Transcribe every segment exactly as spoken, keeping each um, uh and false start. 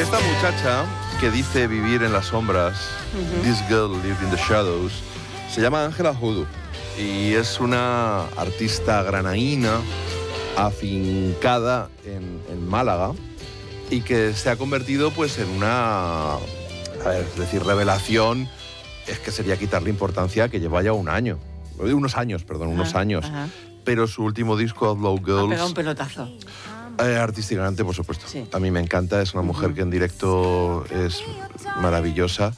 Esta muchacha que dice vivir en las sombras, uh-huh. This girl lived in the shadows, se llama Ángela Hoodoo y es una artista granaína afincada en, en Málaga y que se ha convertido pues en una, a ver, es decir, revelación, es que sería quitarle importancia que lleva ya un año, unos años, perdón, unos ajá, años, ajá. Pero su último disco, Outlaw Girls... Ha pegado un pelotazo. Eh, artísticamente, por supuesto. Sí. A mí me encanta, es una mujer uh-huh. que en directo es maravillosa.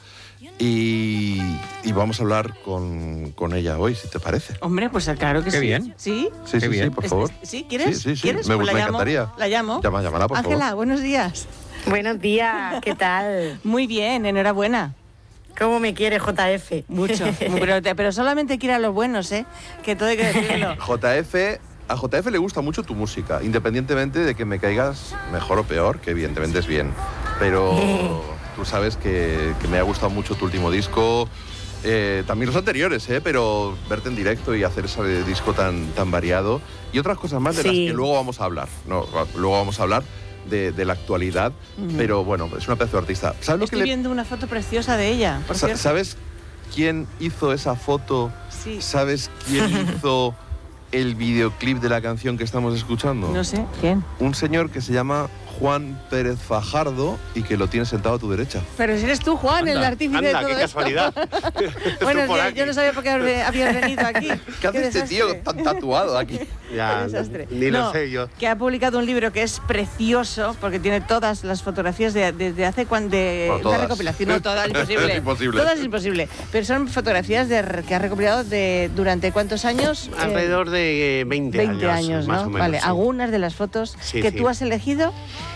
Y, y vamos a hablar con, con ella hoy, si te parece. Hombre, pues claro que Qué sí. bien. ¿Sí? Sí, sí, bien. sí, por favor. ¿Sí? ¿Quieres? Sí, sí, sí. ¿Quieres? Me, pues me la encantaría. Llamo, la llamo. Llama, llámala, por Ángela, favor. buenos días. Buenos días, ¿qué tal? Muy bien, enhorabuena. ¿Cómo me quiere J F? Mucho, pero, pero solamente quiere a los buenos, ¿eh? Que todo hay que decirlo. J F... A J F le gusta mucho tu música, independientemente de que me caigas mejor o peor, que evidentemente es bien. Pero tú sabes que, que me ha gustado mucho tu último disco, eh, también los anteriores, eh, pero verte en directo y hacer ese disco tan, tan variado y otras cosas más de sí. las que luego vamos a hablar. No, luego vamos a hablar de, de la actualidad, uh-huh. pero bueno, es una pedazo de artista. ¿Sabes lo Estoy que le... viendo una foto preciosa de ella, por cierto. ¿Sabes quién hizo esa foto? Sí. ¿Sabes quién hizo el videoclip de la canción que estamos escuchando? No sé, ¿quién? Un señor que se llama Juan Pérez Fajardo y que lo tiene sentado a tu derecha. Pero si eres tú, Juan, anda, el artífice anda, de todo qué esto. Casualidad. Bueno, yo, yo no sabía por qué habías venido aquí. ¿Qué hace este tío tan tatuado aquí? Ya, ni no, lo sé yo. Que ha publicado un libro que es precioso, porque tiene todas las fotografías de, de, de hace cuando... De bueno, una recopilación. No, todas, imposible. Es imposible. Todas es imposible. Pero son fotografías de, que ha recopilado de, durante ¿cuántos años? Alrededor de veinte, veinte años, años, más ¿no? o menos. Vale, sí. algunas de las fotos sí, que sí. tú has elegido...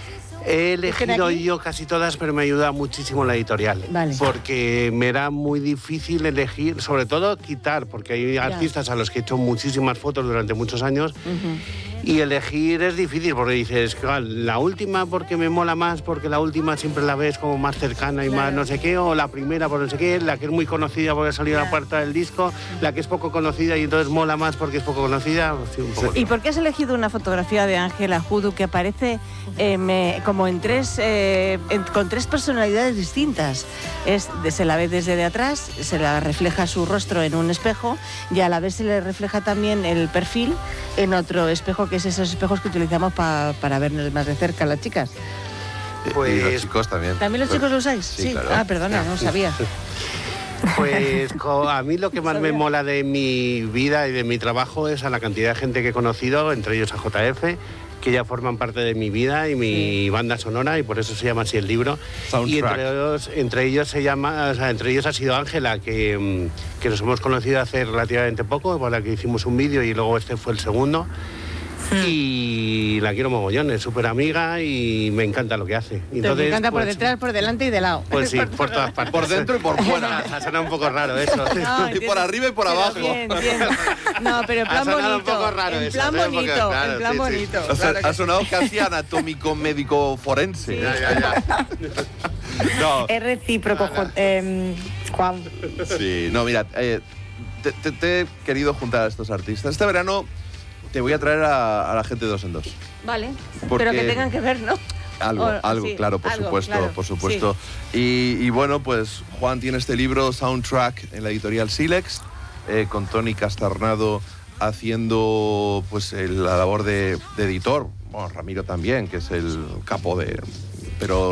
He elegido yo casi todas, pero me ayuda muchísimo la editorial. Vale. Porque me era muy difícil elegir, sobre todo quitar, porque hay ya. artistas a los que he hecho muchísimas fotos durante muchos años. Uh-huh. Y elegir es difícil, porque dices, claro, la última porque me mola más, porque la última siempre la ves como más cercana y claro. más no sé qué, o la primera por no sé qué, la que es muy conocida porque ha salido claro. a la puerta del disco, la que es poco conocida y entonces mola más porque es poco conocida. Sí, un poco ¿Y por qué has elegido una fotografía de Ángela Hoodoo que aparece eh, me, como en tres, eh, en, con tres personalidades distintas? Es, se la ve desde de atrás, se la refleja su rostro en un espejo y a la vez se le refleja también el perfil en otro espejo, que es esos espejos que utilizamos pa, para vernos más de cerca las chicas. Pues, y los chicos también. ¿También los chicos lo usáis? Sí, sí. Claro. Ah, perdona, no sabía. Pues a mí lo que más me mola de mi vida y de mi trabajo es a la cantidad de gente que he conocido, entre ellos a J F, que ya forman parte de mi vida y mi sí. banda sonora, y por eso se llama así el libro. Soundtrack. Y entre ellos, entre ellos se llama, o sea, entre ellos ha sido Ángela, que, que nos hemos conocido hace relativamente poco, para que hicimos un vídeo y luego este fue el segundo. Y la quiero mogollón, es súper amiga y me encanta lo que hace. Entonces, me encanta por pues, detrás, por delante y de lado. Pues sí, por, por todas partes. Por dentro y por fuera. Ha sonado un poco raro eso. No, y por arriba y por pero abajo. Bien, bien. No, pero en plan ha sonado bonito. un poco raro en eso. Plan bonito, poco, claro, en plan sí, bonito. Sí. Claro ha sonado casi anatómico médico forense. Sí. Ya, ya, ya. No. Es recíproco, Juan. Eh, Juan. Sí, no, mira, eh, te, te, te he querido juntar a estos artistas. Este verano te voy a traer a, a la gente de dos en dos. Vale, Porque pero que tengan que ver, ¿no? Algo, O, algo, sí, claro, por algo, supuesto, claro, por supuesto. Sí. Y, y bueno, pues Juan tiene este libro, Soundtrack, en la editorial Silex, eh, con Tony Castarnado haciendo pues el, la labor de, de editor. Bueno, Ramiro también, que es el capo de... Pero